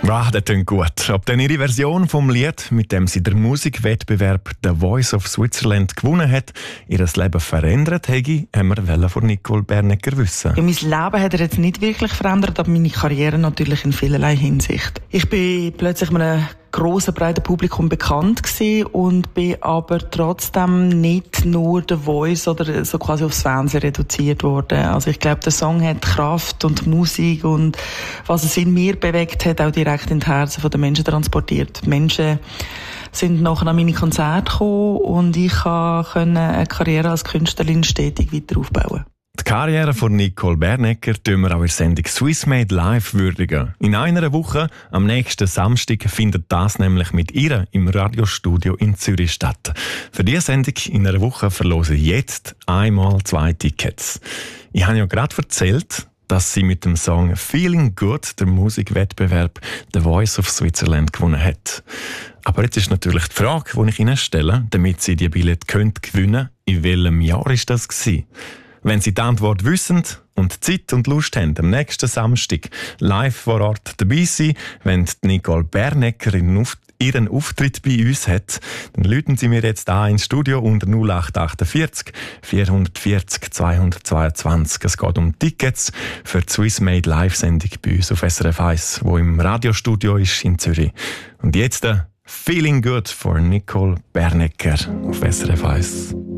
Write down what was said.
Ah, das klingt gut. Ob dann ihre Version vom Lied, mit dem sie den Musikwettbewerb «The Voice of Switzerland» gewonnen hat, ihr Leben verändert hätte, haben wir von Nicole Bernecker wissen. Ja, mein Leben hat er jetzt nicht wirklich verändert, aber meine Karriere natürlich in vielerlei Hinsicht. Ich bin plötzlich einem grossen, breiten Publikum bekannt gewesen und bin aber trotzdem nicht nur The Voice oder so quasi aufs Fernsehen reduziert worden. Also ich glaube, der Song hat Kraft und Musik und was es in mir bewegt hat, auch direkt in die Herzen der Menschen transportiert. Die Menschen sind nachher an meine Konzerte gekommen und ich konnte eine Karriere als Künstlerin stetig weiter aufbauen. Die Karriere von Nicole Bernecker tun wir auch in der Sendung «Swiss Made Live» würdigen. In einer Woche, am nächsten Samstag, findet das nämlich mit ihr im Radiostudio in Zürich statt. Für diese Sendung in einer Woche verlose ich jetzt einmal 2 Tickets. Ich habe ja gerade erzählt, dass sie mit dem Song «Feeling Good» den Musikwettbewerb «The Voice of Switzerland» gewonnen hat. Aber jetzt ist natürlich die Frage, die ich Ihnen stelle, damit Sie die Billette gewinnen können, in welchem Jahr war das gewesen? Wenn Sie die Antwort wissen und Zeit und Lust haben, am nächsten Samstag live vor Ort dabei sein, wenn Nicole Bernecker ihren Auftritt bei uns hat, dann rufen Sie mir jetzt an ins Studio unter 0848 440 222. Es geht um Tickets für die Swiss Made Live-Sendung bei uns auf SRF 1, wo im Radiostudio ist in Zürich. Und jetzt «Feeling Good» von Nicole Bernecker auf SRF 1.